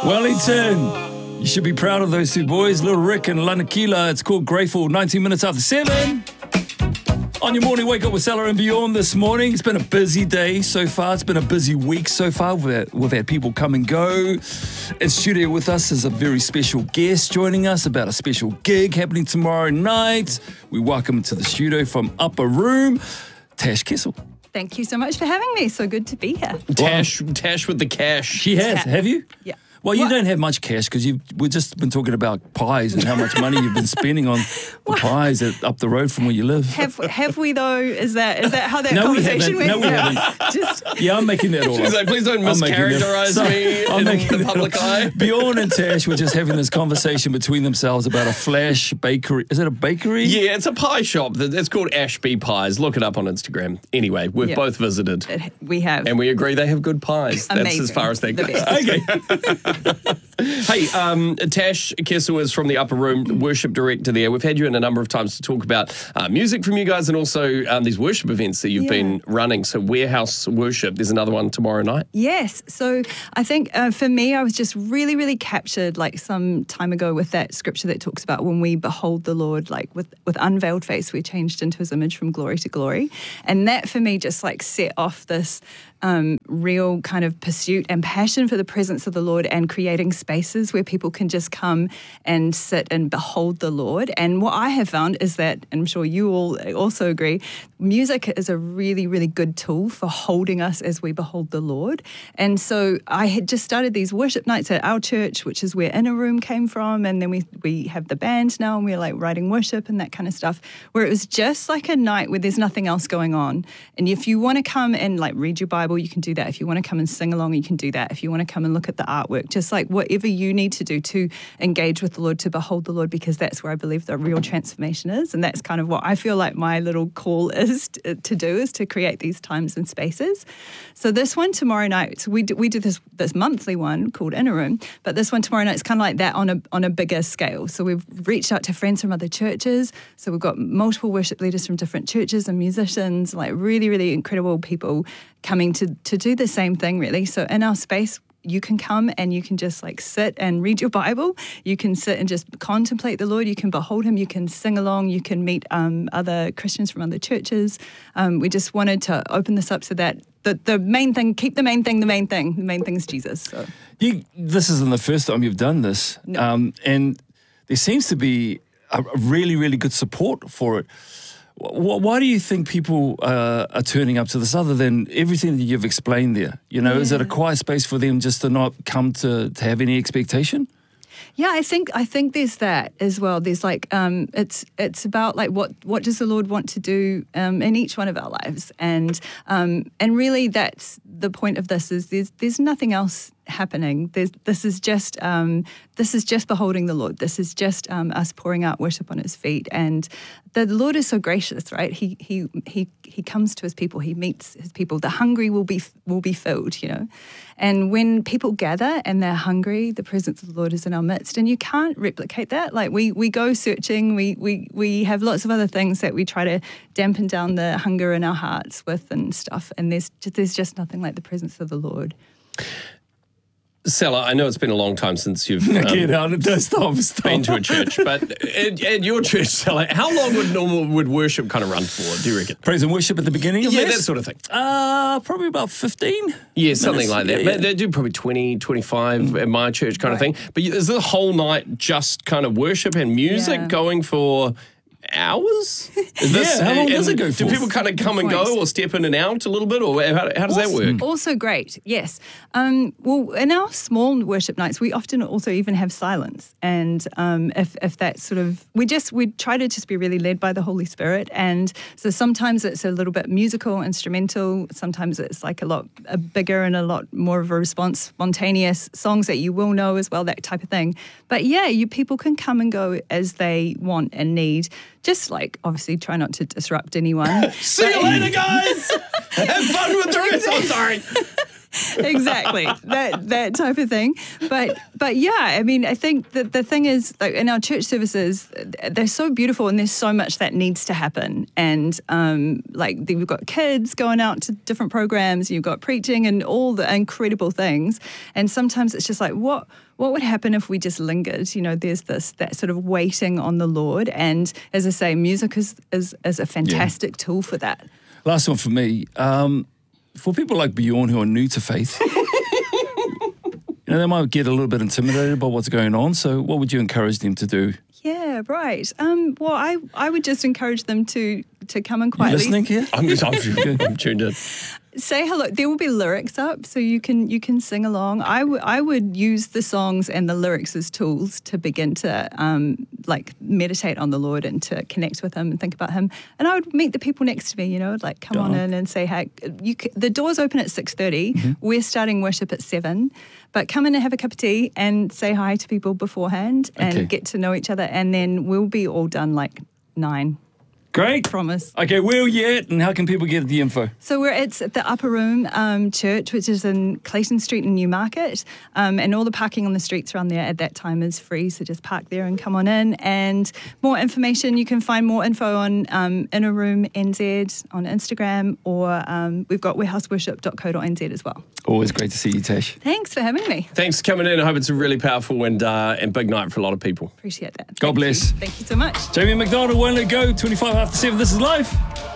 Wellington, you should be proud of those two boys, Little Rick and Lanakila. It's called Grateful, 19 minutes after 7. On your morning wake up with Salah and Beyond this morning. It's been a busy day so far. It's been a busy week so far. We've had people come and go. In studio with us is a very special guest joining us about a special gig happening tomorrow night. We welcome to the studio from Upper Room, Tash Kessel. Thank you so much for having me. So good to be here. Tash with the cash. She has. Have you? Yeah. Well, you don't have much cash because we've just been talking about pies and how much money you've been spending on the pies up the road from where you live. Have we though? Is that how that conversation went? No, we haven't. Yeah, I'm making that all She's up. like, please don't mischaracterize me in the public eye. Bjorn and Tash were just having this conversation between themselves about a Flash bakery. Is it a bakery? Yeah, it's a pie shop. It's called Ashby Pies. Look it up on Instagram. Anyway, we've both visited. We have. And we agree they have good pies. Amazing. That's as far as they go. Okay. Hey, Tash Kessel is from the Upper Room, worship director there. We've had you in a number of times to talk about music from you guys and also these worship events that you've been running. So Warehouse Worship, there's another one tomorrow night. Yes. So I think for me, I was just really, really captured like some time ago with that scripture that talks about when we behold the Lord, like with unveiled face, we're changed into his image from glory to glory. And that for me just like set off this real kind of pursuit and passion for the presence of the Lord and creating spaces where people can just come and sit and behold the Lord. And what I have found is that, and I'm sure you all also agree, music is a really, really good tool for holding us as we behold the Lord. And so I had just started these worship nights at our church, which is where Inner Room came from. And then we have the band now and we're like writing worship and that kind of stuff, where it was just like a night where there's nothing else going on. And if you want to come and like read your Bible, you can do that. If you want to come and sing along, you can do that. If you want to come and look at the artwork, just like whatever you need to do to engage with the Lord, to behold the Lord, because that's where I believe the real transformation is. And that's kind of what I feel like my little call is to do, is to create these times and spaces. So this one tomorrow night, so we do this monthly one called Inner Room, but this one tomorrow night is kind of like that on a bigger scale. So we've reached out to friends from other churches. So we've got multiple worship leaders from different churches and musicians, like really, really incredible people coming to do the same thing, really. So in our space, you can come and you can just like sit and read your Bible. You can sit and just contemplate the Lord. You can behold him. You can sing along. You can meet other Christians from other churches. We just wanted to open this up so that the main thing, keep the main thing the main thing. The main thing is Jesus. So This isn't the first time you've done this. No. And there seems to be a really, really good support for it. Why do you think people are turning up to this, other than everything that you've explained there? You know, is it a quiet space for them just to not come to have any expectation? Yeah, I think there's that as well. There's like it's about like what does the Lord want to do in each one of our lives, and really that's the point of this, is there's nothing else happening. This is just beholding the Lord. This is just us pouring out worship on his feet. And the Lord is so gracious, right? He comes to his people. He meets his people. The hungry will be filled, you know. And when people gather and they're hungry, the presence of the Lord is in our midst. And you can't replicate that. Like we go searching. We have lots of other things that we try to dampen down the hunger in our hearts with and stuff. And there's just nothing like the presence of the Lord. Sella, I know it's been a long time since you've Stop. been to a church, but at your church, Sella, how long would worship kind of run for, do you reckon? Praise and worship at the beginning of that Mass? sort of thing. Probably about 15. Yeah, something minutes. like that. Yeah. They do probably 20, 25 at my church kind of thing. But is the whole night just kind of worship and music going for hours? How long does it go for? Do people kind of come and go or step in and out a little bit, or how does that work? Also great, yes. Well, in our small worship nights, we often also even have silence. And if that's sort of, we try to just be really led by the Holy Spirit. And so sometimes it's a little bit musical, instrumental. Sometimes it's like a lot bigger and a lot more of a response, spontaneous songs that you will know as well, that type of thing. But yeah, people can come and go as they want and need. Just like, obviously, try not to disrupt anyone. See you later, guys! Have fun with the rest. I'm sorry. Exactly, that type of thing. But yeah, I mean, I think that the thing is, like, in our church services, they're so beautiful, and there's so much that needs to happen. And like, we've got kids going out to different programs, you've got preaching and all the incredible things. And sometimes it's just like, what would happen if we just lingered? You know, there's that sort of waiting on the Lord. And as I say, music is a fantastic tool for that. Last one for me. For people like Bjorn who are new to faith, they might get a little bit intimidated by what's going on. So what would you encourage them to do? Yeah, right. Well, I would just encourage them to come and quietly. You listening here? I'm tuned in. Say hello. There will be lyrics up, so you can sing along. I would use the songs and the lyrics as tools to begin to like meditate on the Lord and to connect with Him and think about Him. And I would meet the people next to me, like come on in and say, hey, the doors open at 6:30. Mm-hmm. We're starting worship at 7. But come in and have a cup of tea and say hi to people beforehand and get to know each other, and then we'll be all done like 9. Great. Promise. Okay, where are you at and how can people get the info? So it's at the Upper Room Church, which is in Clayton Street in Newmarket. And all the parking on the streets around there at that time is free. So just park there and come on in. And more information, you can find more info on Inner Room NZ on Instagram, or we've got warehouseworship.co.nz as well. Always great to see you, Tash. Thanks for having me. Thanks for coming in. I hope it's a really powerful and big night for a lot of people. Appreciate that. God bless. Thank you so much. Jamie McDonald, won't let go, 25 after 7. This is live.